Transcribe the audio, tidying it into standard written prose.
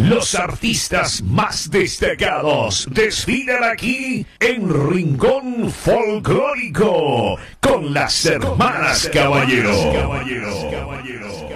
Los artistas más destacados desfilan aquí en Rincón Folclórico con las hermanas Caballero.